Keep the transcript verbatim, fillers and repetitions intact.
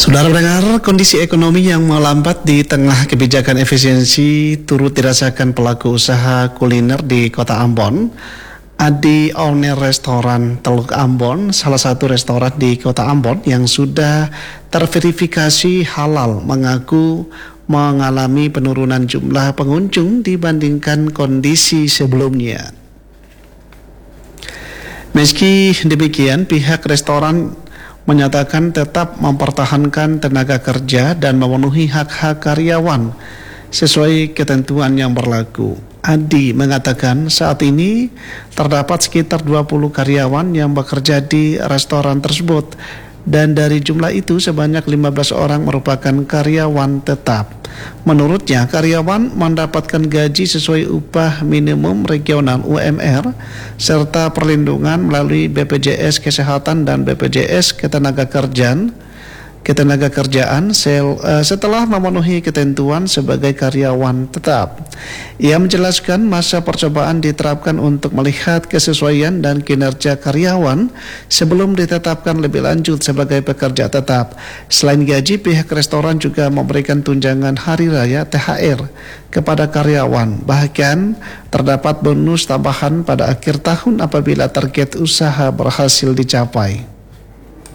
Saudara pendengar, kondisi ekonomi yang melambat di tengah kebijakan efisiensi turut dirasakan pelaku usaha kuliner di Kota Ambon. Adi, owner restoran Teluk Ambon, salah satu restoran di Kota Ambon yang sudah terverifikasi halal, mengaku mengalami penurunan jumlah pengunjung dibandingkan kondisi sebelumnya. Meski demikian, pihak restoran menyatakan tetap mempertahankan tenaga kerja dan memenuhi hak-hak karyawan sesuai ketentuan yang berlaku. Adi mengatakan saat ini terdapat sekitar dua puluh karyawan yang bekerja di restoran tersebut dan dari jumlah itu sebanyak lima belas orang merupakan karyawan tetap. Menurutnya, karyawan mendapatkan gaji sesuai upah minimum regional U M R serta perlindungan melalui B P J S Kesehatan dan B P J S Ketenagakerjaan ketenaga kerjaan sel, uh, setelah memenuhi ketentuan sebagai karyawan tetap. Ia menjelaskan masa percobaan diterapkan untuk melihat kesesuaian dan kinerja karyawan sebelum ditetapkan lebih lanjut sebagai pekerja tetap. Selain gaji, pihak restoran juga memberikan tunjangan hari raya T H R kepada karyawan. Bahkan terdapat bonus tambahan pada akhir tahun apabila target usaha berhasil dicapai.